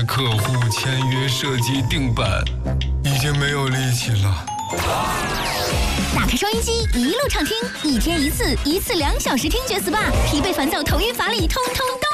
客户签约设计定版，已经没有力气了。 打开收音机，一路畅听，1天1次，1次2小时听觉 SPA，疲惫烦躁、头晕乏力，通通都